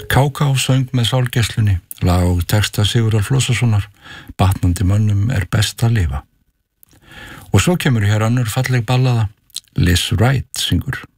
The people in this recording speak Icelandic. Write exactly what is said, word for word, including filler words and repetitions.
Káká söng með Sálgæslunni, lag og texta Sigurðar Flósasonar, batnandi mönnum er best að lifa. Og svo kemur hér önnur falleg ballaða, Liz Wright syngur.